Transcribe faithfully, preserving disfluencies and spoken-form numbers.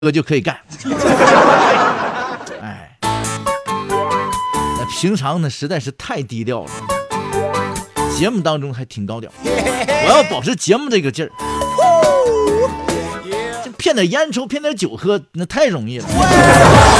哥就可以干。哎，那平常呢实在是太低调了，节目当中还挺高调。我要保持节目这个劲儿，这骗点烟抽，骗点酒喝，那太容易了。